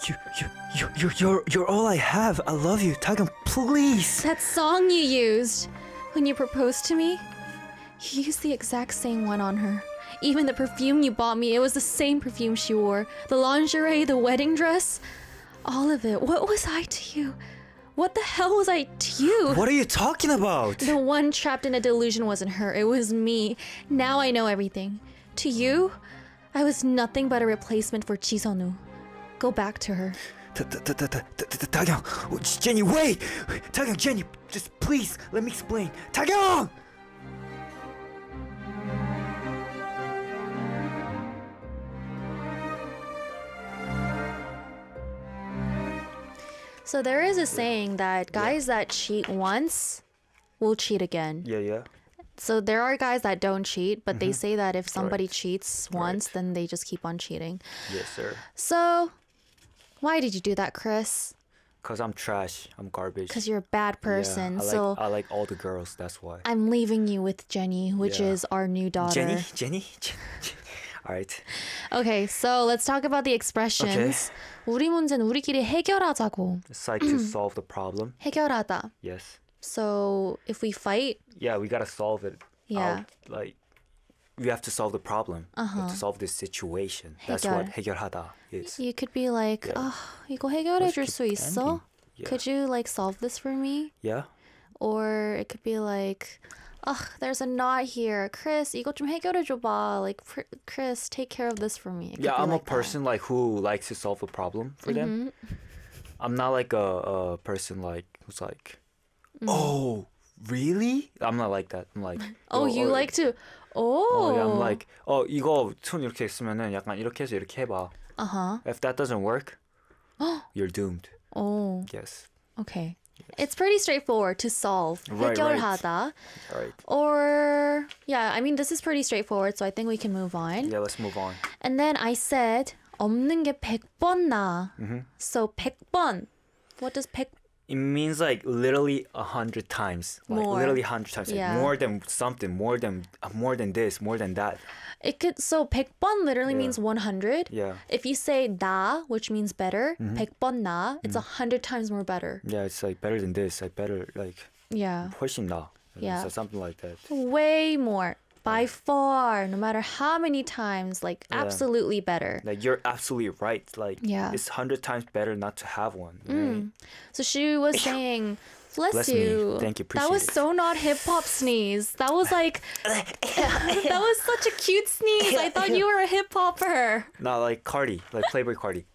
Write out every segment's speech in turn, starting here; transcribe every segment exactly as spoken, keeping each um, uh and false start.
You, you, you, you're, you're, you're all I have. I love you. Taekyung, please. That song you used when you proposed to me, you used the exact same one on her. Even the perfume you bought me, it was the same perfume she wore. The lingerie, the wedding dress, all of it. What was I to you? What the hell was I to you? What are you talking about? The one trapped in a delusion wasn't her, it was me. Now I know everything. To you, I was nothing but a replacement for Chisonu. Go back to her. Taekyung, Jenny, wait! Taekyung, Jenny, just please, let me explain. Taekyung! So there is a saying that guys that cheat once will cheat again. Yeah, yeah. So there are guys that don't cheat, but Mhm. they say that if somebody Right. cheats once, Right. then they just keep on cheating. Yes, sir. So why did you do that, Chris? Cause I'm trash. I'm garbage. Because you're a bad person. Yeah, I like, so I like all the girls. That's why. I'm leaving you with Jenny, which Yeah. is our new daughter. Jenny, Jenny. All right. Okay, so let's talk about the expressions. 우리 문제는 우리끼리 해결하자고. It's like to solve the problem. 해결하다. Yes. So if we fight, Yeah, we gotta solve it. Yeah. out. Like we have to solve the problem. We have Uh-huh. to solve this situation. That's 해결. what 해결하다 is. you could be like, Yeah. 아, 이거 해결해 Let's 줄 keep 수 있어? ending. Yeah. Could you like solve this for me? Yeah. Or it could be like, ugh, there's a knot here. Chris, 이거 좀 해결해 줘봐. Like, pr- Chris, take care of this for me. It could Yeah, be I'm like a person like who likes to solve a problem for that. them. Mhm. I'm not like a, a person like who's like, Mm. oh, really? I'm not like that. I'm like, Oh, oh, you oh, like to, oh. Oh, yeah, I'm like, oh, 이거 손 이렇게 쓰면은 약간 이렇게 해서 이렇게 해봐. Uh-huh. If that doesn't work, you're doomed. Oh, Yes. okay. It's pretty straightforward to solve. Right, right. 해결하다. All right. Or, yeah, I mean, this is pretty straightforward, so I think we can move on. Yeah, let's move on. And then I said, 없는 게 백 번 나. Mhm. So, 백 번. What does 백 It means like literally a hundred times, like More. literally a hundred times, like Yeah. more than something, more than uh, more than this, more than that. It could, so 백 번 literally Yeah. means one hundred. Yeah, If you say 나, which means better, Mhm. 백 번 나, it's a hundred times more better. yeah, it's like better than this, like better, like Yeah. 훨씬 나. Yeah. So something like that. Way more. By far, no matter how many times, like Yeah. absolutely better. Like you're absolutely right. Like Yeah. it's hundred times better not to have one. Right? Mm. So she was saying, bless, Bless me. you. Thank you. That was Appreciate it. so not hip hop sneeze. That was like, that was such a cute sneeze. I thought you were a hip hopper. Not like Cardi, like Playboy Cardi.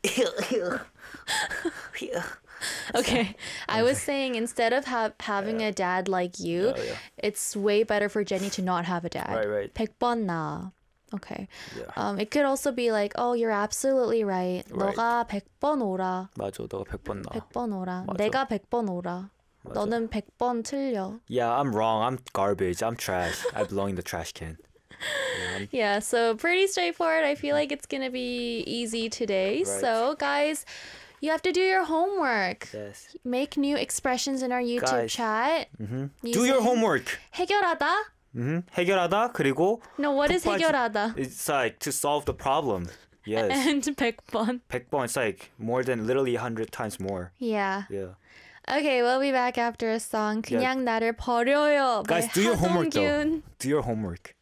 Okay. I was saying instead of ha- having a dad like you, Yeah, yeah. it's way better for Jenny to not have a dad. Right, right. 백 번 나. Okay. Yeah. Um, it could also be like, oh, you're absolutely right. Right. 너가 백 번 오라. 맞아, 너가 백 번 나. 백 번 오라. 맞아. 내가 백 번 오라. 맞아. 너는 백 번 틀려. Yeah, I'm wrong. I'm garbage. I'm trash. I belong in the trash can. Yeah, Yeah, so pretty straightforward. I feel like it's gonna be easy today. Right. So, guys, you have to do your homework. yes. Make new expressions in our YouTube Guys. chat. Mm-hmm. Do Using- your homework. 해결하다? Mm-hmm. 해결하다 그리고 No, what is 북받이- 해결하다? It's like to solve the problem. Yes. And 백 번. 백 번. It's like more than literally a hundred times more. Yeah. Yeah. Okay, we'll be back after a song. 그냥 나를 버려요. Guys, by do your homework though. 하동균. Do your homework.